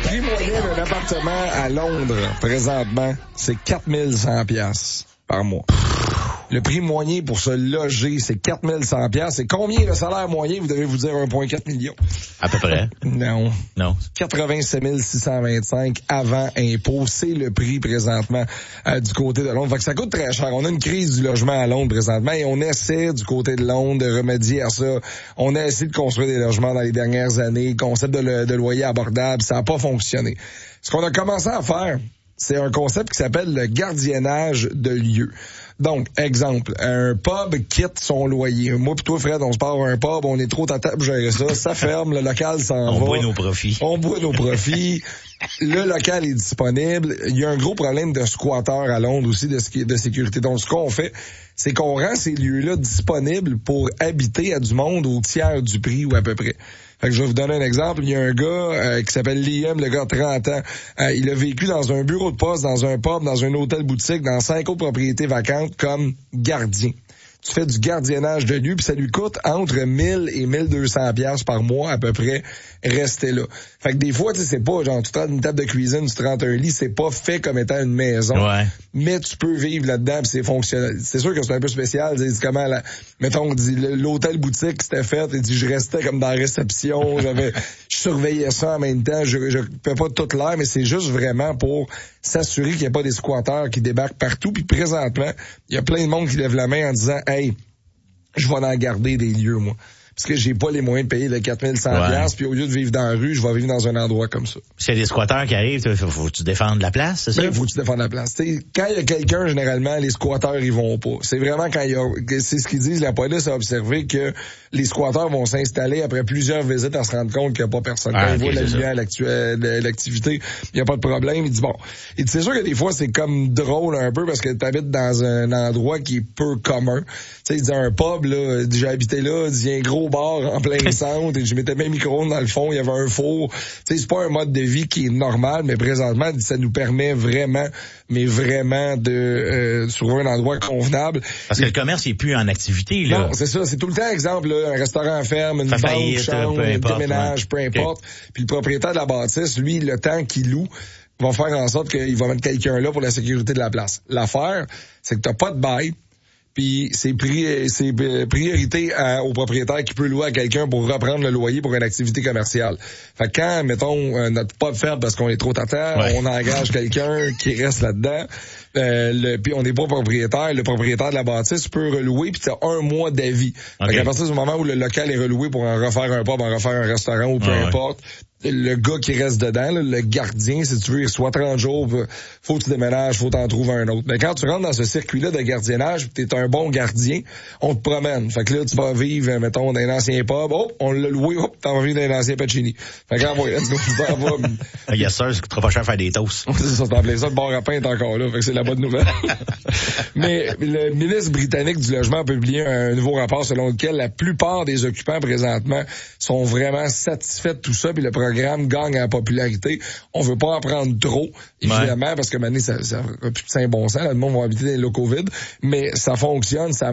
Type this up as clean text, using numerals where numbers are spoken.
prix moyen d'un appartement à Londres, présentement, c'est 4100 $ par mois. Le prix moyen pour se loger, c'est 4100 $. C'est combien le salaire moyen? Vous devez vous dire 1,4 million. À peu près. Non. 87 625 avant impôt. C'est le prix présentement du côté de Londres. Fait que ça coûte très cher. On a une crise du logement à Londres présentement et on essaie du côté de Londres de remédier à ça. On a essayé de construire des logements dans les dernières années. Concept de loyer abordable, ça n'a pas fonctionné. Ce qu'on a commencé à faire, c'est un concept qui s'appelle le gardiennage de lieu. Donc, exemple, un pub quitte son loyer. Moi pis toi, Fred, on se part à un pub, on est trop à table pour gérer ça ferme, le local s'en va. On boit nos profits. Le local est disponible. Il y a un gros problème de squatteurs à Londres aussi, de sécurité. Donc, ce qu'on fait, c'est qu'on rend ces lieux-là disponibles pour habiter à du monde au tiers du prix ou à peu près. Fait que je vais vous donner un exemple. Il y a un gars qui s'appelle Liam, le gars de 30 ans. Il a vécu dans un bureau de poste, dans un pub, dans un hôtel-boutique, dans 5 autres propriétés vacantes comme gardien. Tu fais du gardiennage de lieu, puis ça lui coûte entre 1000 et 1200 $ par mois à peu près, rester là. Fait que des fois, tu sais, c'est pas genre tu te rends une table de cuisine, tu te rends un lit, c'est pas fait comme étant une maison. Ouais. Mais tu peux vivre là-dedans, puis c'est fonctionnel. C'est sûr que c'est un peu spécial, c'est comment mettons, l'hôtel boutique c'était fait, et je restais comme dans la réception, je surveillais ça en même temps, je peux pas tout l'air, mais c'est juste vraiment pour s'assurer qu'il n'y a pas des squatteurs qui débarquent partout. Puis présentement, il y a plein de monde qui lève la main en disant « Hey, je vais en garder des lieux, moi. » Parce que j'ai pas les moyens de payer le 4100 $, puis au lieu de vivre dans la rue, je vais vivre dans un endroit comme ça. S'il y a des squatteurs qui arrivent, faut que tu défendes la place, c'est ça? Ben, faut que tu défendes la place. T'sais, quand il y a quelqu'un, généralement, les squatteurs, ils vont pas. C'est vraiment quand c'est ce qu'ils disent, la police a observé que les squatteurs vont s'installer après plusieurs visites à se rendre compte qu'il n'y a pas personne. Quand ils voient la lumière, l'activité, il n'y a pas de problème. Il dit bon. Et c'est sûr que des fois, c'est comme drôle un peu parce que tu habites dans un endroit qui est peu commun. Tu sais, il dit un pub, là, j'ai habité là, il y a un gros bar en plein centre, et je mettais mes micro-ondes dans le fond, il y avait un four. Tu sais, c'est pas un mode de vie qui est normal, mais présentement, ça nous permet vraiment de trouver un endroit convenable. Parce que le commerce il est plus en activité, là. Non, c'est ça, c'est tout le temps, exemple, là, un restaurant ferme, une banque chambre, un déménage, peu importe. Puis le propriétaire de la bâtisse, lui, le temps qu'il loue, va faire en sorte qu'il va mettre quelqu'un là pour la sécurité de la place. L'affaire, c'est que t'as pas de bail. Puis c'est priorité au propriétaire qui peut louer à quelqu'un pour reprendre le loyer pour une activité commerciale. Fait que quand, mettons, notre pas de ferme parce qu'on est trop tata, on engage quelqu'un qui reste là-dedans. Puis on n'est pas propriétaire. Le propriétaire de la bâtisse peut relouer, puis t'as 1 mois d'avis. Fait qu'à partir du moment où le local est reloué pour en refaire un pub, en refaire un restaurant ou peu importe, le gars qui reste dedans, là, le gardien, si tu veux, il reçoit 30 jours, faut que tu déménages, faut t'en trouver un autre. Mais quand tu rentres dans ce circuit-là de gardiennage, t'es un bon gardien, on te promène. Fait que là, tu vas vivre, mettons, dans un ancien pub, on l'a loué, t'en vas vivre dans un ancien Pacini. Fait que yes sir, ça coûtera pas cher faire des toasts. C'est ça, c'est en plein ça, le bar à pain est encore là, fait que c'est la bonne nouvelle. Mais le ministre britannique du logement a publié un nouveau rapport selon lequel la plupart des occupants présentement sont vraiment satisfaits de tout ça, puis le programme gagne en popularité. On veut pas en prendre trop, évidemment, parce que maintenant, ça a plus de saint bon sens, là, le monde va habiter dans les locaux vides, mais ça fonctionne, ça